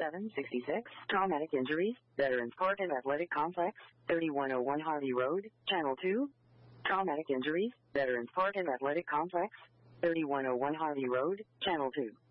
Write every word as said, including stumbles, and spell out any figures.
seven sixty-six, Traumatic Injuries, Veterans Park and Athletic Complex, thirty-one oh one Harvey Road, Channel two. Traumatic Injuries, Veterans Park and Athletic Complex, thirty-one oh one Harvey Road, Channel two.